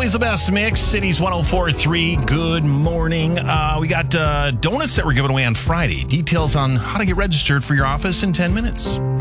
always the best mix. Cities 104.3. Good morning. We got donuts that we're giving away on Friday. Details on how to get registered for your office in 10 minutes.